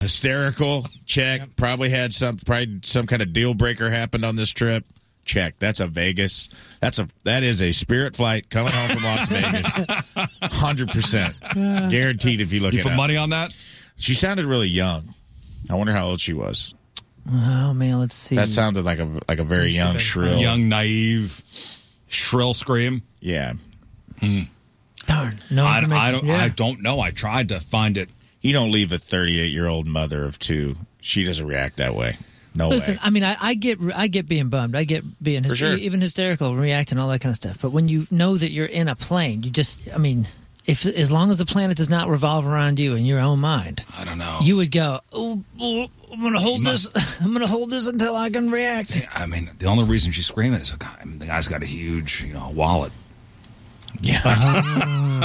Hysterical, check. Yep. Probably some kind of deal breaker happened on this trip. Check. That's a Vegas. That is a Spirit flight coming home from Las Vegas. 100%. Guaranteed if you look at it. You put money on that? She sounded really young. I wonder how old she was. Oh, man, let's see. That sounded like a very young, shrill. Young, naive, shrill scream. Yeah. Darn. No information. I don't know. I tried to find it. You don't leave a 38-year-old mother of two. She doesn't react that way. No Listen, way. I mean, I get being bummed. I get being even hysterical, reacting, all that kind of stuff. But when you know that you're in a plane, as long as the planet does not revolve around you in your own mind, I don't know. You would go, I'm going to hold this. I'm going to hold this until I can react. I mean, the only reason she's screaming is the guy's got a huge, wallet. Yeah.